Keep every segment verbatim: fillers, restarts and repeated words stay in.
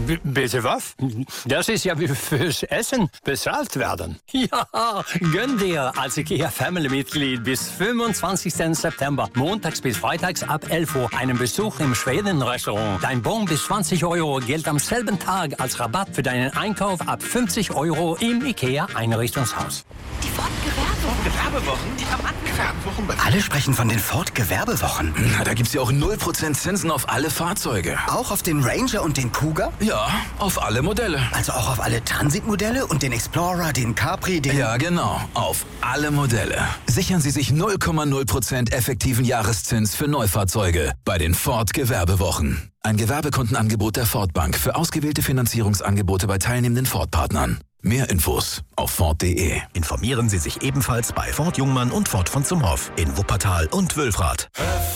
B- bitte was? Das ist ja wie fürs Essen bezahlt werden. Ja, gönn dir als IKEA Family-Mitglied bis fünfundzwanzigsten September, montags bis freitags ab elf Uhr, einen Besuch im Schweden-Restaurant. Dein Bon bis zwanzig Euro gilt am selben Tag als Rabatt für deinen Einkauf ab fünfzig Euro im IKEA-Einrichtungshaus. Die Ford-Gewerbewochen. Gewerbewochen? Ich hab Gewerbewochen bei Alle sprechen von den Ford-Gewerbewochen. Na, da gibt's ja auch null Prozent Zinsen auf alle Fahrzeuge. Auch auf den Ranger und den Kuga? Ja, auf alle Modelle. Also auch auf alle Transitmodelle und den Explorer, den Capri, den... Ja, genau. Auf alle Modelle. Sichern Sie sich null Komma null Prozent effektiven Jahreszins für Neufahrzeuge bei den Ford Gewerbewochen. Ein Gewerbekundenangebot der Ford Bank für ausgewählte Finanzierungsangebote bei teilnehmenden Ford-Partnern. Mehr Infos auf Ford punkt de. Informieren Sie sich ebenfalls bei Ford Jungmann und Ford von Zumhoff in Wuppertal und Wülfrath.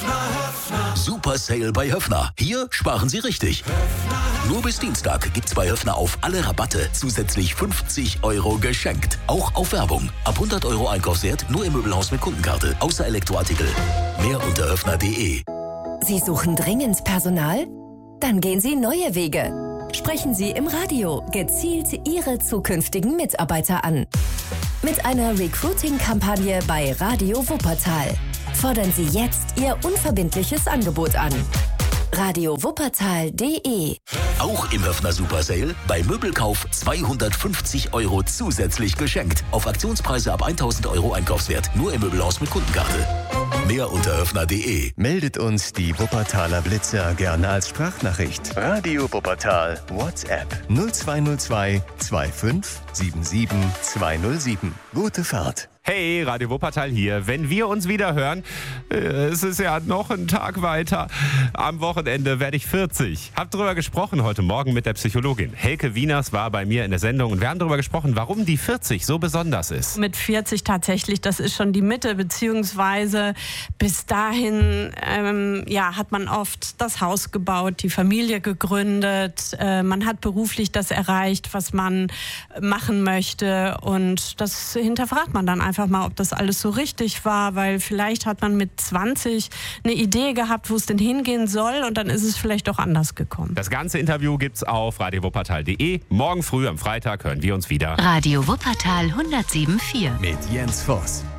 Super Sale bei Höffner. Hier sparen Sie richtig. Nur bis Dienstag gibt's bei Höffner auf alle Rabatte zusätzlich fünfzig Euro geschenkt. Auch auf Werbung. Ab hundert Euro Einkaufswert nur im Möbelhaus mit Kundenkarte. Außer Elektroartikel. Mehr unter höffner punkt de. Sie suchen dringend Personal? Dann gehen Sie neue Wege. Sprechen Sie im Radio gezielt Ihre zukünftigen Mitarbeiter an. Mit einer Recruiting-Kampagne bei Radio Wuppertal. Fordern Sie jetzt Ihr unverbindliches Angebot an. radio wuppertal punkt de. Auch im Höffner Super Sale bei Möbelkauf zweihundertfünfzig Euro zusätzlich geschenkt. Auf Aktionspreise ab tausend Euro Einkaufswert. Nur im Möbelhaus mit Kundenkarte. Mehr unter höffner punkt de. Meldet uns die Wuppertaler Blitzer gerne als Sprachnachricht. Radio Wuppertal WhatsApp null zwei null zwei fünfundzwanzig siebenundsiebzig zweihundertsieben. Gute Fahrt. Hey, Radio Wuppertal hier. Wenn wir uns wieder hören, äh, es ist ja noch ein Tag weiter. Am Wochenende werde ich vierzig. Hab drüber gesprochen heute Morgen mit der Psychologin. Helke Wieners war bei mir in der Sendung und wir haben darüber gesprochen, warum die vierzig so besonders ist. Mit vierzig tatsächlich, das ist schon die Mitte, beziehungsweise bis dahin ähm, ja, hat man oft das Haus gebaut, die Familie gegründet, äh, man hat beruflich das erreicht, was man machen möchte und das hinterfragt man dann einfach. Einfach mal, ob das alles so richtig war, weil vielleicht hat man mit zwanzig eine Idee gehabt, wo es denn hingehen soll und dann ist es vielleicht doch anders gekommen. Das ganze Interview gibt's auf radio wuppertal punkt de. Morgen früh am Freitag hören wir uns wieder. Radio Wuppertal hundertsieben Komma vier Mit Jens Voss.